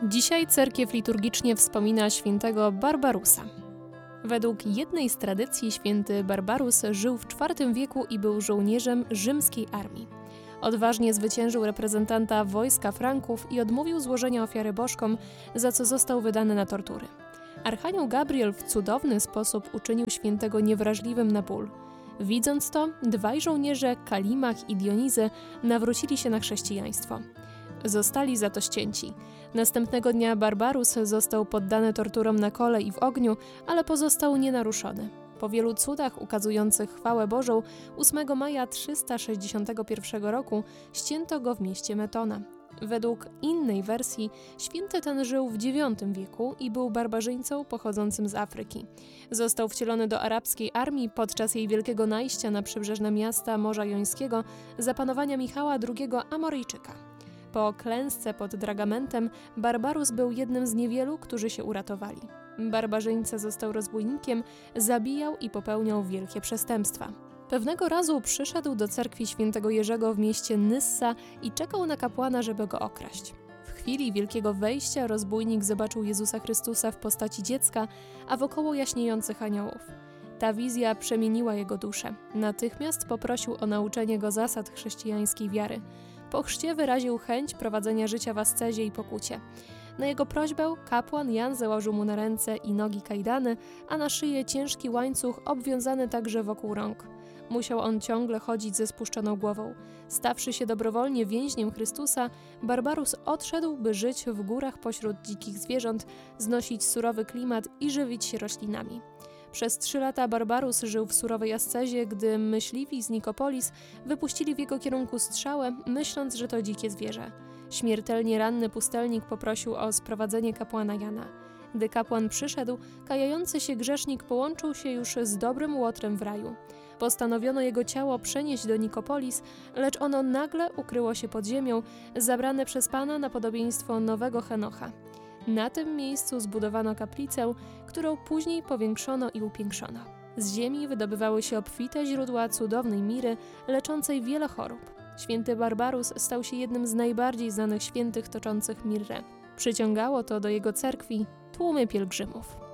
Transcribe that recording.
Dzisiaj cerkiew liturgicznie wspomina świętego Barbarusa. Według jednej z tradycji święty Barbarus żył w IV wieku i był żołnierzem rzymskiej armii. Odważnie zwyciężył reprezentanta wojska Franków i odmówił złożenia ofiary bożkom, za co został wydany na tortury. Archanioł Gabriel w cudowny sposób uczynił świętego niewrażliwym na ból. Widząc to, dwaj żołnierze, Kalimach i Dionizy, nawrócili się na chrześcijaństwo. Zostali za to ścięci. Następnego dnia Barbarus został poddany torturom na kole i w ogniu, ale pozostał nienaruszony. Po wielu cudach ukazujących chwałę Bożą 8 maja 361 roku ścięto go w mieście Metona. Według innej wersji święty ten żył w IX wieku i był barbarzyńcą pochodzącym z Afryki. Został wcielony do arabskiej armii podczas jej wielkiego najścia na przybrzeżne miasta Morza Jońskiego za panowania Michała II Amoryjczyka. Po klęsce pod Dragamentem Barbarus był jednym z niewielu, którzy się uratowali. Barbarzyńca został rozbójnikiem, zabijał i popełniał wielkie przestępstwa. Pewnego razu przyszedł do cerkwi świętego Jerzego w mieście Nyssa i czekał na kapłana, żeby go okraść. W chwili wielkiego wejścia rozbójnik zobaczył Jezusa Chrystusa w postaci dziecka, a wokoło jaśniejących aniołów. Ta wizja przemieniła jego duszę. Natychmiast poprosił o nauczenie go zasad chrześcijańskiej wiary. Po chrzcie wyraził chęć prowadzenia życia w ascezie i pokucie. Na jego prośbę kapłan Jan założył mu na ręce i nogi kajdany, a na szyję ciężki łańcuch obwiązany także wokół rąk. Musiał on ciągle chodzić ze spuszczoną głową. Stawszy się dobrowolnie więźniem Chrystusa, Barbarus odszedł, by żyć w górach pośród dzikich zwierząt, znosić surowy klimat i żywić się roślinami. Przez 3 lata Barbarus żył w surowej ascezie, gdy myśliwi z Nikopolis wypuścili w jego kierunku strzałę, myśląc, że to dzikie zwierzę. Śmiertelnie ranny pustelnik poprosił o sprowadzenie kapłana Jana. Gdy kapłan przyszedł, kajający się grzesznik połączył się już z dobrym łotrem w raju. Postanowiono jego ciało przenieść do Nikopolis, lecz ono nagle ukryło się pod ziemią, zabrane przez Pana na podobieństwo nowego Henocha. Na tym miejscu zbudowano kaplicę, którą później powiększono i upiększono. Z ziemi wydobywały się obfite źródła cudownej miry, leczącej wiele chorób. Święty Barbarus stał się jednym z najbardziej znanych świętych toczących mirrę. Przyciągało to do jego cerkwi tłumy pielgrzymów.